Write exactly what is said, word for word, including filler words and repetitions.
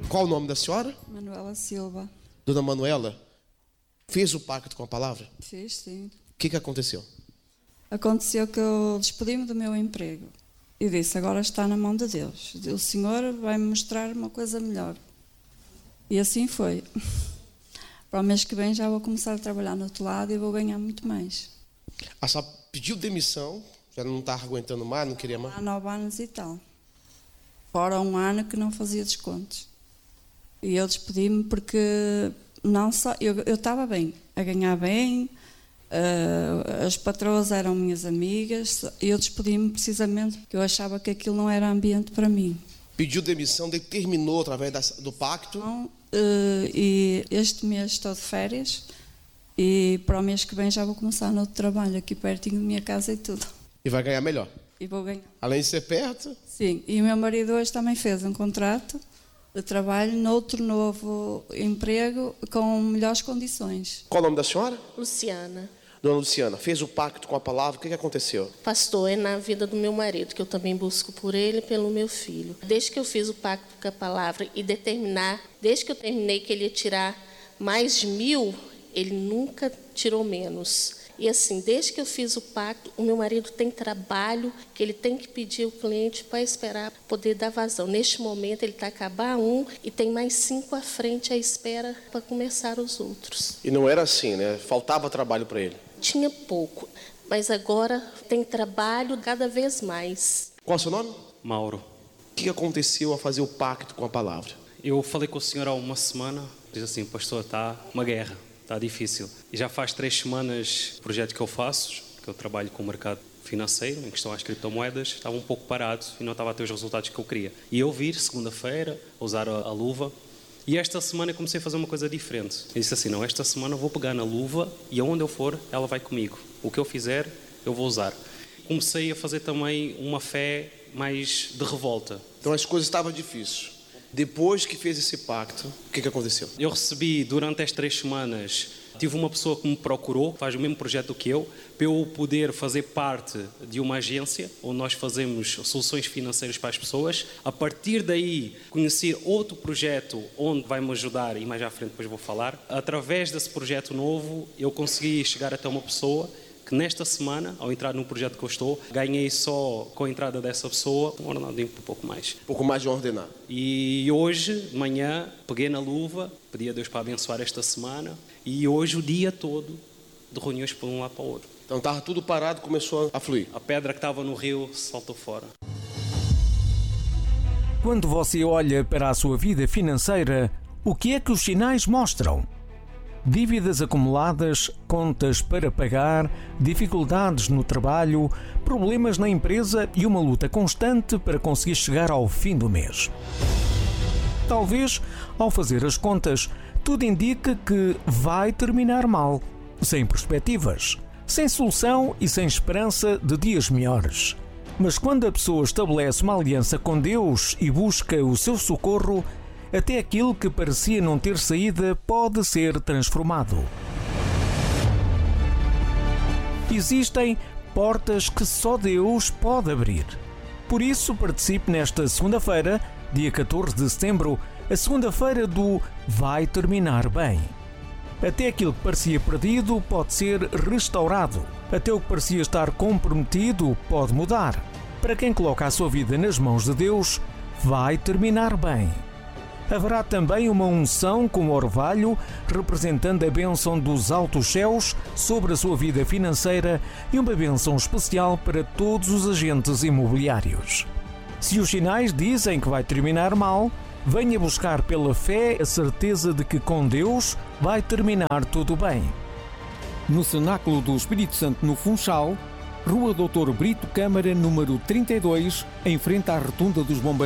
Qual o nome da senhora? Manuela Silva. Dona Manuela, fez o pacto com a palavra? Fiz, sim. O que, que aconteceu? Aconteceu que eu despedi-me do meu emprego e disse, agora está na mão de Deus. O Senhor vai-me mostrar uma coisa melhor. E assim foi. Para o mês que vem já vou começar a trabalhar no outro lado e vou ganhar muito mais. A senhora pediu demissão, já não estava aguentando mais, não queria mais? Há nove anos e tal. Fora um ano que não fazia descontos. E eu despedi-me porque não só, eu, eu estava bem, a ganhar bem, uh, as patroas eram minhas amigas, e eu despedi-me precisamente porque eu achava que aquilo não era ambiente para mim. Pediu demissão, determinou através da, do pacto? Então, uh, e este mês estou de férias e para o mês que vem já vou começar no outro trabalho, aqui pertinho da minha casa e tudo. E vai ganhar melhor? E vou ganhar. Além de ser perto? Sim, e o meu marido hoje também fez um contrato de trabalho noutro novo emprego com melhores condições. Qual o nome da senhora? Luciana. Dona Luciana, fez o pacto com a palavra, o que, que aconteceu? Pastor, é na vida do meu marido, que eu também busco por ele e pelo meu filho. Desde que eu fiz o pacto com a palavra e determinar, desde que eu terminei que ele ia tirar mais de mil, ele nunca tirou menos. E assim, desde que eu fiz o pacto, o meu marido tem trabalho que ele tem que pedir ao cliente para esperar poder dar vazão. Neste momento, ele está a acabar um e tem mais cinco à frente à espera para começar os outros. E não era assim, né? Faltava trabalho para ele? Tinha pouco, mas agora tem trabalho cada vez mais. Qual é o seu nome? Mauro. O que aconteceu a fazer o pacto com a palavra? Eu falei com o senhor há uma semana, diz assim, pastor, está uma guerra. Está difícil. E já faz três semanas o projeto que eu faço, que eu trabalho com o mercado financeiro, em questão às criptomoedas, estava um pouco parado e não estava a ter os resultados que eu queria. E eu vir, segunda-feira, usar a, a luva. E esta semana eu comecei a fazer uma coisa diferente. Eu disse assim, não, esta semana eu vou pegar na luva e aonde eu for, ela vai comigo. O que eu fizer, eu vou usar. Comecei a fazer também uma fé mais de revolta. Então as coisas estavam difíceis. Depois que fez esse pacto, o que, que aconteceu? Eu recebi, durante estas três semanas, tive uma pessoa que me procurou, faz o mesmo projeto que eu, para eu poder fazer parte de uma agência, onde nós fazemos soluções financeiras para as pessoas. A partir daí, conheci outro projeto, onde vai-me ajudar, e mais à frente depois vou falar. Através desse projeto novo, eu consegui chegar até uma pessoa que nesta semana, ao entrar no projeto que eu estou, ganhei só com a entrada dessa pessoa um ordenado um pouco mais. Um pouco mais de ordenado. E hoje, de manhã, peguei na luva, pedi a Deus para abençoar esta semana, e hoje o dia todo de reuniões para um lado para o outro. Então estava tudo parado, começou a fluir. A pedra que estava no rio saltou fora. Quando você olha para a sua vida financeira, o que é que os sinais mostram? Dívidas acumuladas, contas para pagar, dificuldades no trabalho, problemas na empresa e uma luta constante para conseguir chegar ao fim do mês. Talvez, ao fazer as contas, tudo indica que vai terminar mal, sem perspectivas, sem solução e sem esperança de dias melhores. Mas quando a pessoa estabelece uma aliança com Deus e busca o seu socorro, até aquilo que parecia não ter saída pode ser transformado. Existem portas que só Deus pode abrir. Por isso, participe nesta segunda-feira, dia catorze de setembro, a segunda-feira do Vai Terminar Bem. Até aquilo que parecia perdido pode ser restaurado. Até o que parecia estar comprometido pode mudar. Para quem coloca a sua vida nas mãos de Deus, vai terminar bem. Haverá também uma unção com orvalho, representando a bênção dos altos céus sobre a sua vida financeira e uma bênção especial para todos os agentes imobiliários. Se os sinais dizem que vai terminar mal, venha buscar pela fé a certeza de que com Deus vai terminar tudo bem. No Cenáculo do Espírito Santo no Funchal, Rua doutor Brito Câmara, número trinta e dois, em frente à Rotunda dos Bombeiros.